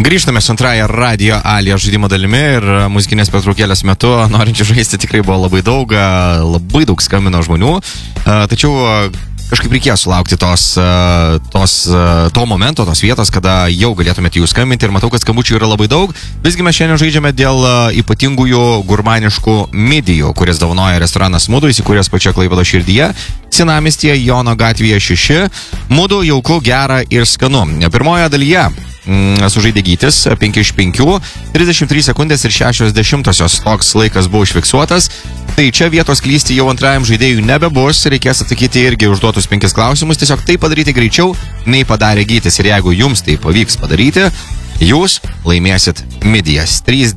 Grįžtame su antrąją Radio Alija žaidimo dalimi ir muzikinės pertraukėlės metu norinčių žaisti tikrai buvo labai daug skambino žmonių, tačiau kažkaip reikėjo sulaukti to momento, tos vietos, kada jau galėtumėte jūs skambinti ir matau, kad skambučių yra labai daug. Visgi mes šiandien žaidžiame dėl ypatingųjų gurmaniškų midijų, kuris dovanoja restoranas Mudu, įsikūręs pačioje Klaipėdos širdyje, Senamiestyje, Jono gatvėje 6. Mudu jauku, gera ir skanu. Pirmoje dalyje sužaidė Gytis 5 iš 5, 33 sekundės ir 60-osios toks laikas buvo užfiksuotas. Tai čia vietos klysti jau antrajam žaidėjui nebebus, reikės atsakyti irgi užduotus 5 klausimus, tiesiog tai padaryti greičiau nei padarė Gytis. Ir jeigu jums tai pavyks padaryti, jūs laimėsit midijas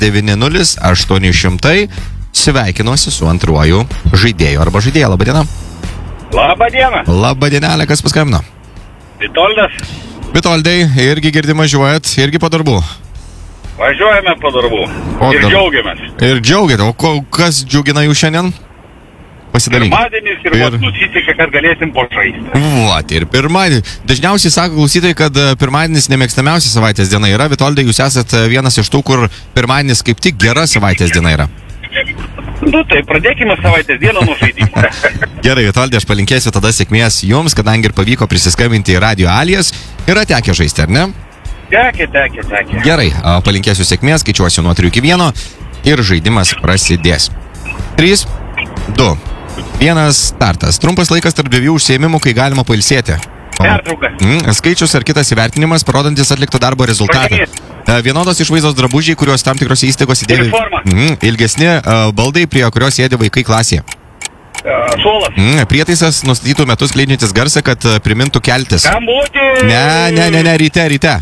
390-800. Sveikinuosi su antruoju žaidėju arba žaidėja. Labadiena. Labadiena. Labadienelė, kas paskambino? Vitoldas. Vitoldai, irgi girdi važiuojat, irgi po darbų? Važiuojame po darbų. Ir džiaugiamės. Ir džiaugiate, o kas džiugina jūs šiandien? Pasidalink. Pirmadienis ir vat nusiteikė, kad galėsim pažaisti. Vat, ir pirmadienį. Dažniausiai sako klausytojai, kad pirmadienis nemėgstamiausia savaitės diena yra. Vitoldai, jūs esat vienas iš tų, kur pirmadienis kaip tik gera savaitės diena yra. Nu tai pradėkime savaitės dieną nuo žaidimo. Gerai, Vitoldai, aš palinkėsiu tada sėkmės jums, kadangi ir pavyko prisiskambinti į Radio Alijas. Yra tekę žaisti, ar ne? Tekę. Gerai, palinkėsiu sėkmės, skaičiuosiu nuo 3 iki 1 ir žaidimas prasidės. 3, 2, 1, startas. Trumpas laikas tarp dviejų užsiėmimų, kai galima pailsėti. Pertrauka. Skaičius ar kitas įvertinimas, parodantis atlikto darbo rezultatą. Vienodos išvaizdos drabužiai, kuriuos tam tikros įstaigos įdėvi. Ilgesni baldai, prie kurios sėdi vaikai klasėje. Suolas. Prietaisas nustatytų metus skleidžiantis garsą, kad primintų keltis. Skambutį. Ne, ryte.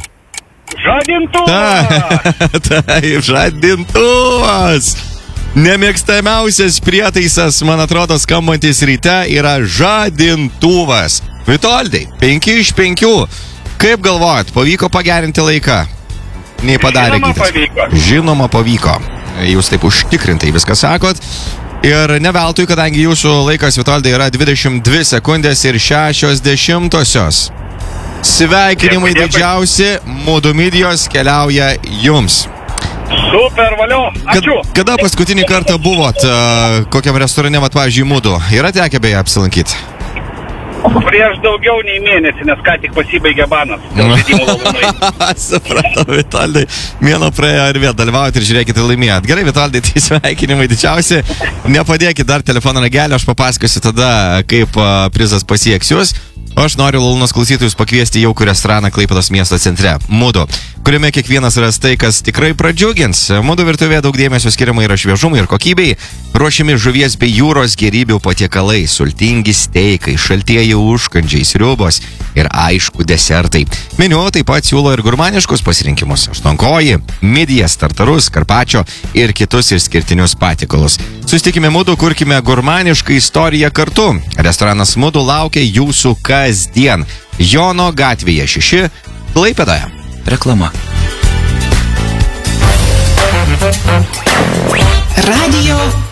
Žadintuvas. Taip, žadintuvas. Nemėgstamiausias prietaisas, man atrodo, skambantis ryte yra žadintuvas. Vitoldai, 5 iš 5. Kaip galvojat, pavyko pagerinti laiką? Nei padarė Gytis. Žinoma pavyko. Jūs taip užtikrintai viską sakot. Ir ne veltui, kadangi jūsų laikas, Vitoldai, yra 22 sekundės ir 60-osios. Sveikinimai didžiausi, Mudu midijos keliauja jums. Super, valio, ačiū. Kada paskutinį kartą buvot kokiam restorane, pavyzdžiui, Mudu? Yra tekę beje apsilankyti? Prieš daugiau nei mėnesį, nes ką tik pasibaigė banas. Supratau, Vitoldai. Mėnuo praėjo ir vėl dalyvaujat ir žiūrėkite, laimėjot. Gerai, Vitoldai, tai sveikinimai didžiausi. Nepadėkit dar telefono ragelio, aš papasakosiu tada, kaip prizas pasieks jūs. O aš noriu Lalunos klausytojus pakviesti į jaukų restoraną Klaipėdos miesto centre Mudu, kuriame kiekvienas ras tai, kas tikrai pradžiugins. Mudu virtuvėje daug dėmesio skiriama yra šviežumui ir kokybei. Ruošiami žuvies bei jūros gėrybių patiekalai, sultingi steikai, šaltieji užkandžiai, sriubos ir aišku desertai. Meniu taip pat siūlo ir gurmaniškus pasirinkimus: aštuonkoji, midijas, tartarus, karpačio ir kitus išskirtinius patiekalus. Susitikime Mudu, kurkime gurmanišką istoriją kartu. Restoranas Mudu laukia jūsų kasdien. Jono gatvėje 6, Klaipėdoje. Reklama. Radio